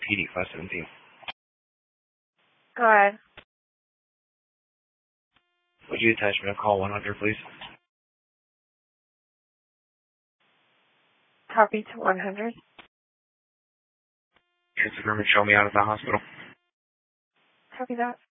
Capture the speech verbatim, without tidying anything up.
P D, five seventeen. Go ahead. Would you attach me to call one hundred, please? Copy to one hundred. Transfer and show me out of the hospital. Copy that.